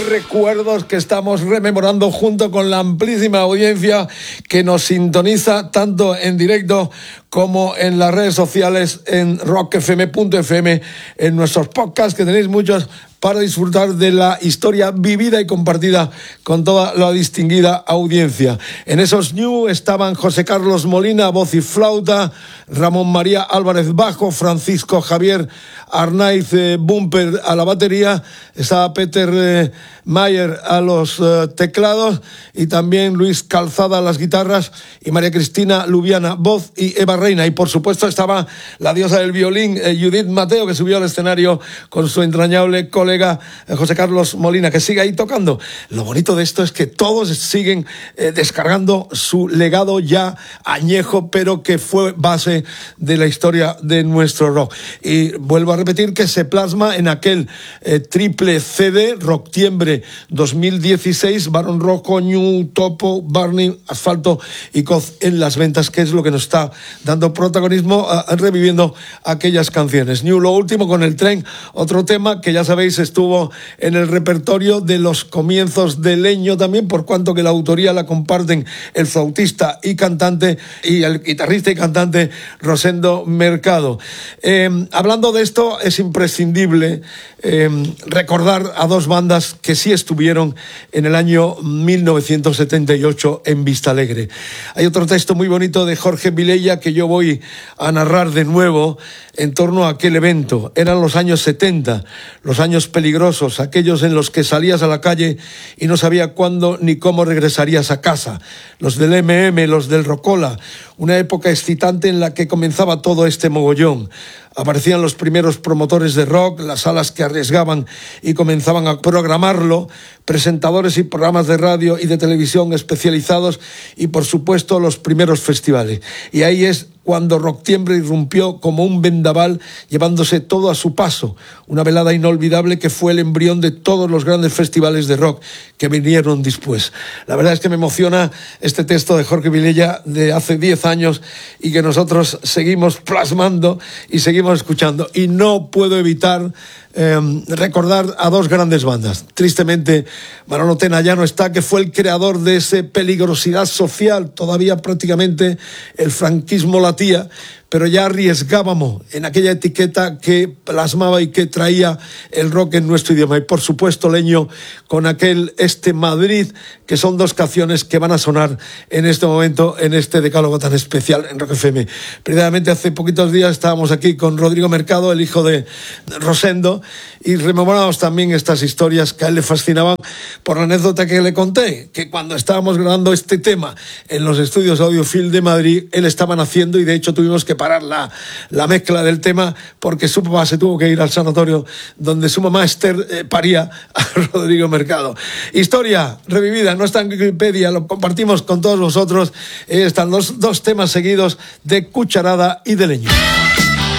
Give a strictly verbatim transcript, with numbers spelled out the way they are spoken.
recuerdos que estamos rememorando junto con la amplísima audiencia que nos sintoniza tanto en directo como en las redes sociales, en rock f m punto f m, en nuestros podcasts, que tenéis muchos, para disfrutar de la historia vivida y compartida con toda la distinguida audiencia. En esos New estaban José Carlos Molina, voz y flauta, Ramón María Álvarez bajo, Francisco Javier Arnaiz eh, Bumper a la batería, estaba Peter eh, Mayer a los eh, teclados, y también Luis Calzada a las guitarras, y María Cristina Lubiana voz, y Eva Reina. Y por supuesto estaba la diosa del violín, eh, Judith Mateo, que subió al escenario con su entrañable colega eh, José Carlos Molina, que sigue ahí tocando. Lo bonito de esto es que todos siguen eh, descargando su legado ya añejo, pero que fue base de la historia de nuestro rock. Y vuelvo a repetir que se plasma en aquel eh, triple C D, Rocktiembre dos mil dieciséis, Barón Rojo, Ñu, Topo, Barney, Asfalto y Coz en las ventas, que es lo que nos está dando protagonismo, uh, reviviendo aquellas canciones. Ñu, lo último con el tren, otro tema que ya sabéis estuvo en el repertorio de los comienzos de Leño también, por cuanto que la autoría la comparten el flautista y cantante y el guitarrista y cantante Rosendo Mercado. Eh, hablando de esto, es imprescindible eh, recordar a dos bandas que sí estuvieron en el año mil novecientos setenta y ocho en Vistalegre. Hay otro texto muy bonito de Jorge Vilella que yo voy a narrar de nuevo en torno a aquel evento. Eran los años setenta, los años peligrosos, aquellos en los que salías a la calle y no sabía cuándo ni cómo regresarías a casa. Los del eme eme, los del Rocola, una época excitante en la que comenzaba todo este mogollón. Aparecían los primeros promotores de rock, las salas que arriesgaban y comenzaban a programarlo, presentadores y programas de radio y de televisión especializados y, por supuesto, los primeros festivales. Y ahí es cuando Rocktiembre irrumpió como un vendaval, llevándose todo a su paso. Una velada inolvidable que fue el embrión de todos los grandes festivales de rock que vinieron después. La verdad es que me emociona este texto de Jorge Vilella de hace diez años y que nosotros seguimos plasmando y seguimos escuchando. Y no puedo evitar eh, recordar a dos grandes bandas. Tristemente, Manolo Tena ya no está, que fue el creador de ese peligrosidad social, todavía prácticamente el franquismo latía, pero ya arriesgábamos en aquella etiqueta que plasmaba y que traía el rock en nuestro idioma. Y por supuesto Leño con aquel Este Madrid, que son dos canciones que van a sonar en este momento, en este decálogo tan especial en Rock F M. Previamente, hace poquitos días estábamos aquí con Rodrigo Mercado, el hijo de Rosendo, y rememorábamos también estas historias que a él le fascinaban por la anécdota que le conté, que cuando estábamos grabando este tema en los estudios Audiofil de Madrid, él estaba naciendo y de hecho tuvimos que parar la, la mezcla del tema porque su papá se tuvo que ir al sanatorio donde su mamá Esther eh, paría a Rodrigo Mercado. Historia revivida, no está en Wikipedia, lo compartimos con todos vosotros. Eh, están los dos temas seguidos de Cucharada y de Leño.